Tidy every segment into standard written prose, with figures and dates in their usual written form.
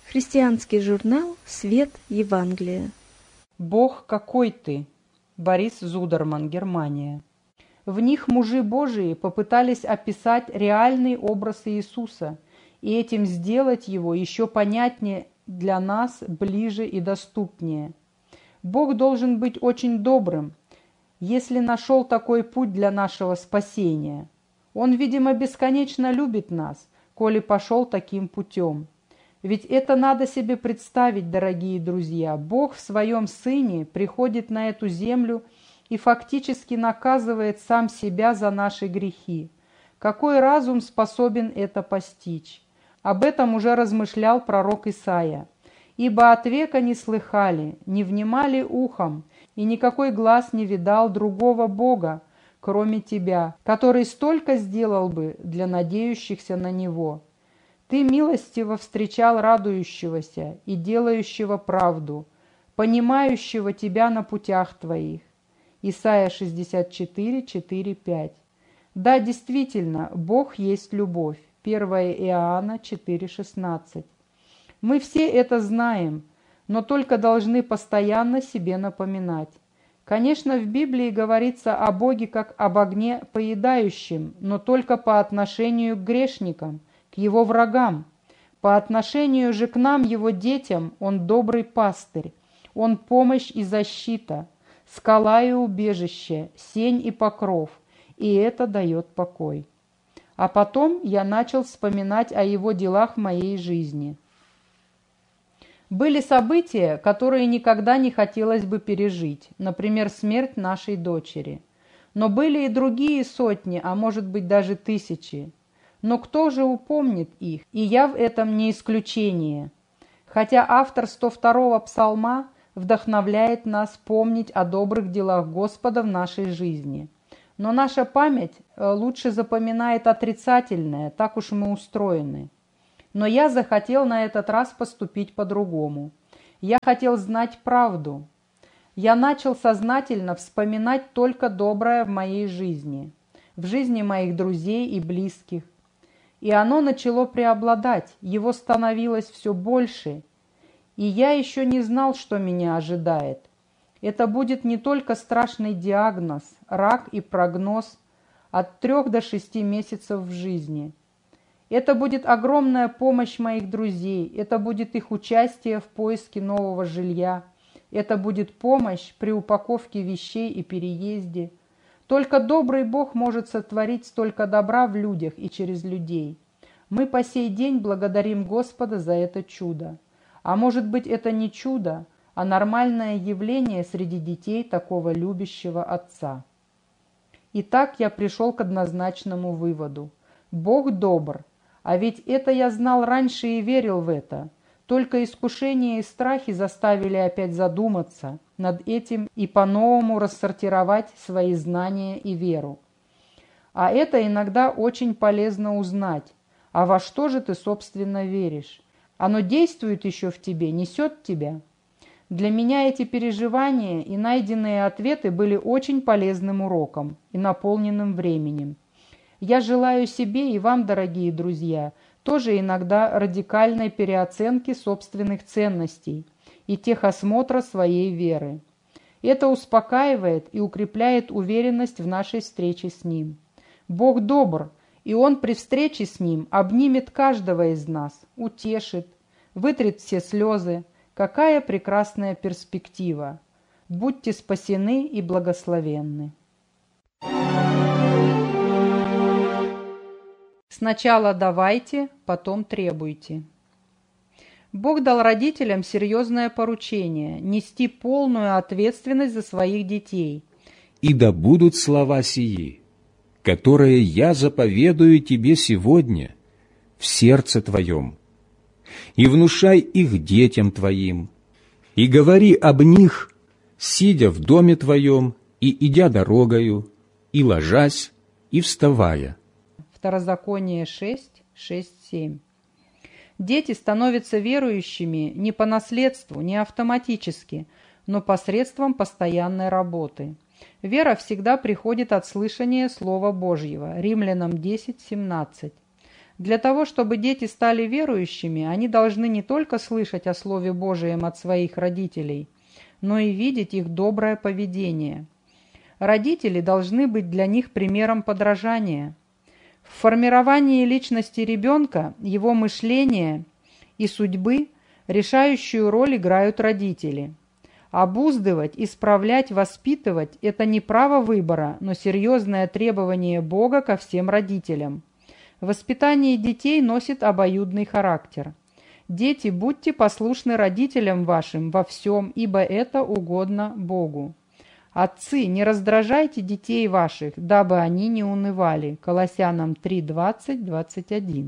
Христианский журнал «Свет Евангелия». «Бог какой ты?» Борис Зудерман, Германия. В них мужи Божии попытались описать реальный образ Иисуса и этим сделать его еще понятнее для нас, ближе и доступнее. Бог должен быть очень добрым, если нашел такой путь для нашего спасения. Он, видимо, бесконечно любит нас, коли пошел таким путем. Ведь это надо себе представить, дорогие друзья. Бог в своем Сыне приходит на эту землю и фактически наказывает сам себя за наши грехи. Какой разум способен это постичь? Об этом уже размышлял пророк Исаия. «Ибо от века не слыхали, не внимали ухом, и никакой глаз не видал другого Бога, кроме Тебя, который столько сделал бы для надеющихся на Него. Ты милостиво встречал радующегося и делающего правду, понимающего Тебя на путях Твоих». Исайя 64, 4, 5. Да, действительно, Бог есть любовь. 1 Иоанна 4, 16. Мы все это знаем, но только должны постоянно себе напоминать. Конечно, в Библии говорится о Боге как об огне поедающем, но только по отношению к грешникам, к его врагам. По отношению же к нам, его детям, он добрый пастырь, он помощь и защита, скала и убежище, сень и покров, и это дает покой. А потом я начал вспоминать о его делах в моей жизни. Были события, которые никогда не хотелось бы пережить, например, смерть нашей дочери. Но были и другие сотни, а может быть даже тысячи. Но кто же упомнит их? И я в этом не исключение. Хотя автор 102-го псалма вдохновляет нас помнить о добрых делах Господа в нашей жизни. Но наша память лучше запоминает отрицательное, так уж мы устроены. Но я захотел на этот раз поступить по-другому. Я хотел знать правду. Я начал сознательно вспоминать только доброе в моей жизни, в жизни моих друзей и близких. И оно начало преобладать, его становилось все больше. И я еще не знал, что меня ожидает. Это будет не только страшный диагноз, рак и прогноз от 3 до 6 месяцев в жизни. Это будет огромная помощь моих друзей, это будет их участие в поиске нового жилья, это будет помощь при упаковке вещей и переезде. Только добрый Бог может сотворить столько добра в людях и через людей. Мы по сей день благодарим Господа за это чудо. А может быть, это не чудо, а нормальное явление среди детей такого любящего Отца. Итак, я пришел к однозначному выводу. Бог добр, а ведь это я знал раньше и верил в это. Только искушения и страхи заставили опять задуматься над этим и по-новому рассортировать свои знания и веру. А это иногда очень полезно узнать. А во что же ты, собственно, веришь? Оно действует еще в тебе, несет тебя? Для меня эти переживания и найденные ответы были очень полезным уроком и наполненным временем. Я желаю себе и вам, дорогие друзья, тоже иногда радикальной переоценки собственных ценностей и техосмотра своей веры. Это успокаивает и укрепляет уверенность в нашей встрече с Ним. Бог добр, и Он при встрече с Ним обнимет каждого из нас, утешит, вытрет все слезы. Какая прекрасная перспектива! Будьте спасены и благословенны. Сначала давайте, потом требуйте. Бог дал родителям серьезное поручение – нести полную ответственность за своих детей. «И да будут слова сии, которые я заповедую тебе сегодня в сердце твоем, и внушай их детям твоим, и говори об них, сидя в доме твоем, и идя дорогою, и ложась, и вставая». Второзаконие 6, 6, 7. Дети становятся верующими не по наследству, не автоматически, но посредством постоянной работы. Вера всегда приходит от слышания Слова Божьего. Римлянам 10, 17. Для того, чтобы дети стали верующими, они должны не только слышать о Слове Божием от своих родителей, но и видеть их доброе поведение. Родители должны быть для них примером подражания. В формировании личности ребенка, его мышления и судьбы решающую роль играют родители. Обуздывать, исправлять, воспитывать – это не право выбора, но серьезное требование Бога ко всем родителям. Воспитание детей носит обоюдный характер. Дети, будьте послушны родителям вашим во всем, ибо это угодно Богу. Отцы, не раздражайте детей ваших, дабы они не унывали. Колоссянам 3:20-21.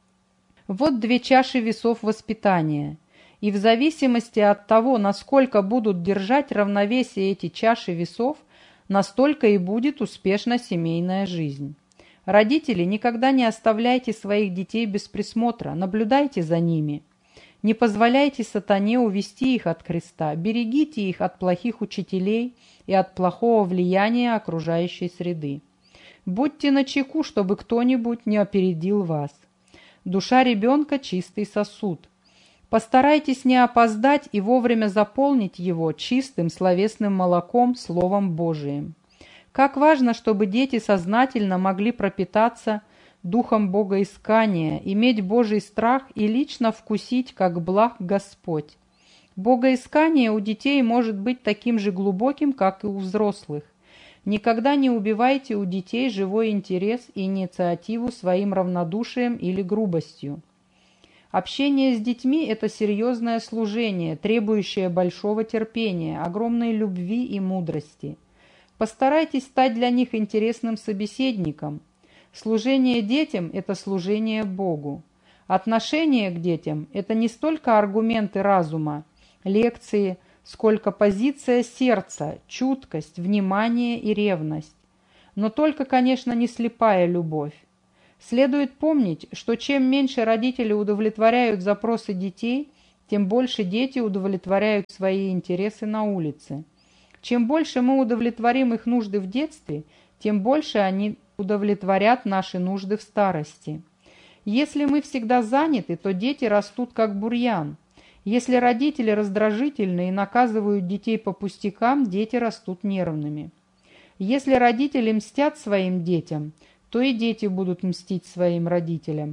Вот две чаши весов воспитания. И в зависимости от того, насколько будут держать равновесие эти чаши весов, настолько и будет успешна семейная жизнь. Родители, никогда не оставляйте своих детей без присмотра, наблюдайте за ними. Не позволяйте сатане увести их от Христа, берегите их от плохих учителей и от плохого влияния окружающей среды. Будьте начеку, чтобы кто-нибудь не опередил вас. Душа ребенка – чистый сосуд. Постарайтесь не опоздать и вовремя заполнить его чистым словесным молоком, Словом Божиим. Как важно, чтобы дети сознательно могли пропитаться духом богоискания, иметь Божий страх и лично вкусить, как благ Господь. Богоискание у детей может быть таким же глубоким, как и у взрослых. Никогда не убивайте у детей живой интерес и инициативу своим равнодушием или грубостью. Общение с детьми – это серьезное служение, требующее большого терпения, огромной любви и мудрости. Постарайтесь стать для них интересным собеседником. Служение детям – это служение Богу. Отношение к детям – это не столько аргументы разума, лекции, сколько позиция сердца, чуткость, внимание и ревность. Но только, конечно, не слепая любовь. Следует помнить, что чем меньше родители удовлетворяют запросы детей, тем больше дети удовлетворяют свои интересы на улице. Чем больше мы удовлетворим их нужды в детстве, тем больше они удовлетворят наши нужды в старости. Если мы всегда заняты, то дети растут как бурьян. Если родители раздражительны и наказывают детей по пустякам, дети растут нервными. Если родители мстят своим детям, то и дети будут мстить своим родителям.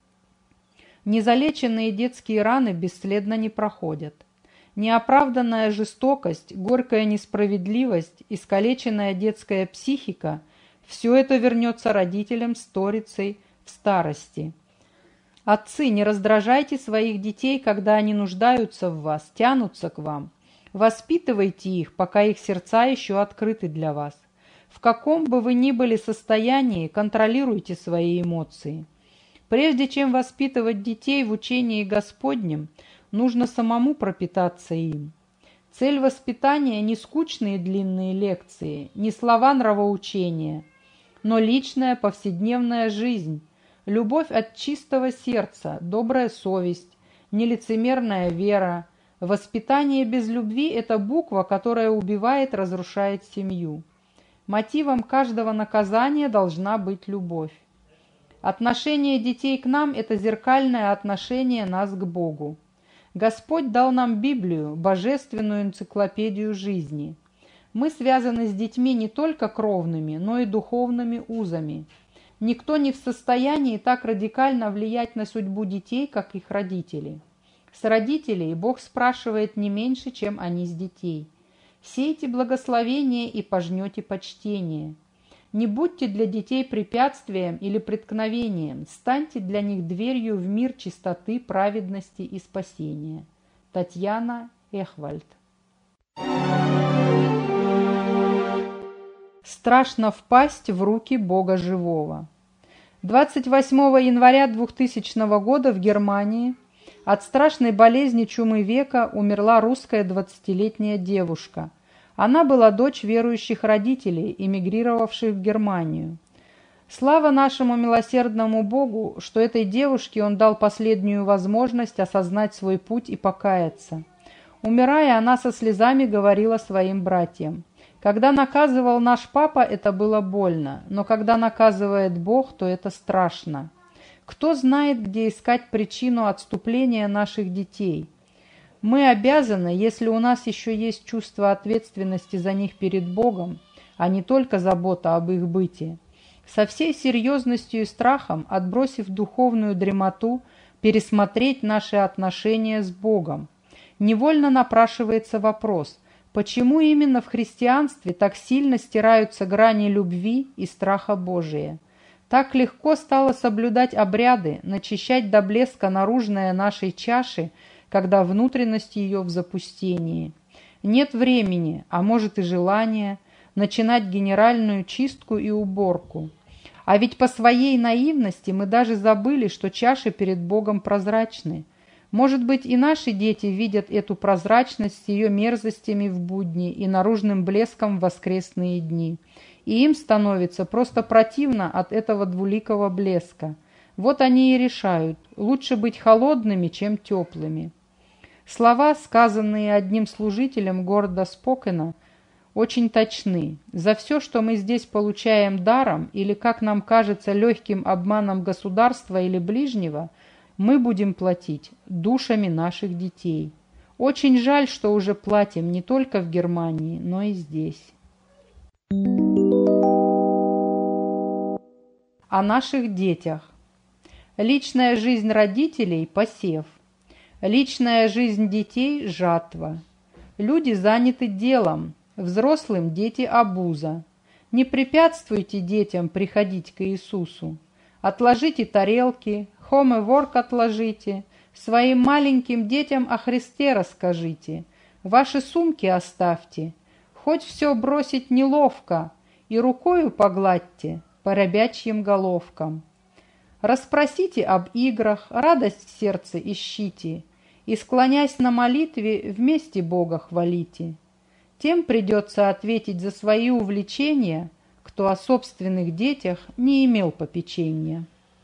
Незалеченные детские раны бесследно не проходят. Неоправданная жестокость, горькая несправедливость, искалеченная детская психика – все это вернется родителям сторицей в старости. Отцы, не раздражайте своих детей, когда они нуждаются в вас, тянутся к вам. Воспитывайте их, пока их сердца еще открыты для вас. В каком бы вы ни были состоянии, контролируйте свои эмоции. Прежде чем воспитывать детей в учении Господнем, нужно самому пропитаться им. Цель воспитания – не скучные длинные лекции, не слова нравоучения, но личная повседневная жизнь, любовь от чистого сердца, добрая совесть, нелицемерная вера. Воспитание без любви – это буква, которая убивает, разрушает семью. Мотивом каждого наказания должна быть любовь. Отношение детей к нам – это зеркальное отношение нас к Богу. Господь дал нам Библию, божественную энциклопедию жизни. Мы связаны с детьми не только кровными, но и духовными узами. Никто не в состоянии так радикально влиять на судьбу детей, как их родители. С родителей Бог спрашивает не меньше, чем они с детей. Сейте благословение и пожнете почтение. Не будьте для детей препятствием или преткновением, станьте для них дверью в мир чистоты, праведности и спасения. Татьяна Эхвальд. Страшно впасть в руки Бога живого. 28 января 2000 года в Германии от страшной болезни чумы века умерла русская 20-летняя девушка. Она была дочь верующих родителей, эмигрировавших в Германию. Слава нашему милосердному Богу, что этой девушке Он дал последнюю возможность осознать свой путь и покаяться. Умирая, она со слезами говорила своим братьям: «Когда наказывал наш папа, это было больно, но когда наказывает Бог, то это страшно. Кто знает, где искать причину отступления наших детей? Мы обязаны, если у нас еще есть чувство ответственности за них перед Богом, а не только забота об их быте, со всей серьезностью и страхом, отбросив духовную дремоту, пересмотреть наши отношения с Богом. Невольно напрашивается вопрос, почему именно в христианстве так сильно стираются грани любви и страха Божия? Так легко стало соблюдать обряды, начищать до блеска наружное нашей чаши, когда внутренность ее в запустении. Нет времени, а может и желания, начинать генеральную чистку и уборку. А ведь по своей наивности мы даже забыли, что чаши перед Богом прозрачны. Может быть, и наши дети видят эту прозрачность с ее мерзостями в будни и наружным блеском в воскресные дни. И им становится просто противно от этого двуликого блеска. Вот они и решают, лучше быть холодными, чем теплыми. Слова, сказанные одним служителем города Спокена, очень точны. За все, что мы здесь получаем даром или, как нам кажется, легким обманом государства или ближнего, мы будем платить душами наших детей. Очень жаль, что уже платим не только в Германии, но и здесь. О наших детях. Личная жизнь родителей – посев. Личная жизнь детей – жатва. Люди заняты делом, взрослым дети – обуза. Не препятствуйте детям приходить к Иисусу. Отложите тарелки, homework отложите, своим маленьким детям о Христе расскажите, ваши сумки оставьте, хоть все бросить неловко, и рукою погладьте по ребячьим головкам. Расспросите об играх, радость в сердце ищите, и, склонясь на молитве, вместе Бога хвалите. Тем придется ответить за свои увлечения, кто о собственных детях не имел попечения.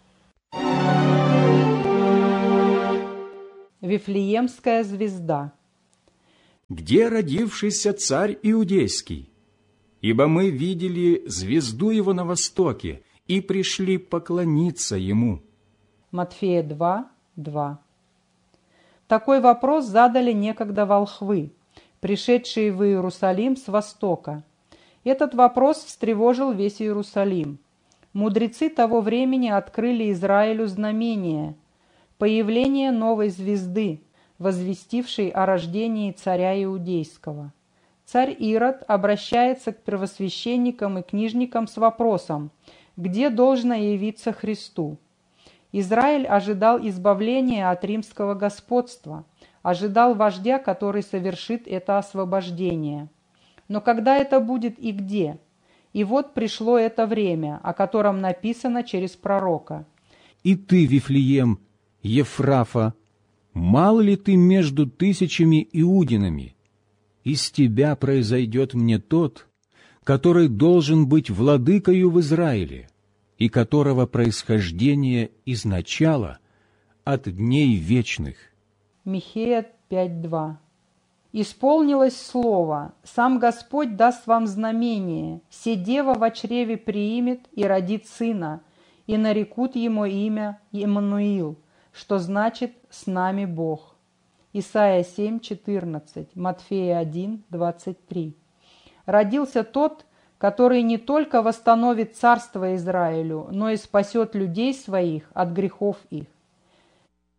Вифлеемская звезда. Где родившийся царь Иудейский? Ибо мы видели звезду его на востоке и пришли поклониться ему. Матфея 2:2. Такой вопрос задали некогда волхвы, пришедшие в Иерусалим с востока. Этот вопрос встревожил весь Иерусалим. Мудрецы того времени открыли Израилю знамение – появление новой звезды, возвестившей о рождении царя Иудейского. Царь Ирод обращается к первосвященникам и книжникам с вопросом, где должно явиться Христу. Израиль ожидал избавления от римского господства, ожидал вождя, который совершит это освобождение. Но когда это будет и где? И вот пришло это время, о котором написано через пророка. «И ты, Вифлеем, Ефрафа, мал ли ты между тысячами иудинами? Из тебя произойдет мне тот, который должен быть владыкою в Израиле, и которого происхождение изначало от дней вечных». Михея 5:2. «Исполнилось слово, сам Господь даст вам знамение, се дева во чреве приимет и родит сына, и нарекут ему имя Иммануил, что значит «с нами Бог». Исайя 7:14, Матфея 1:23. Родился тот, который не только восстановит царство Израилю, но и спасет людей своих от грехов их.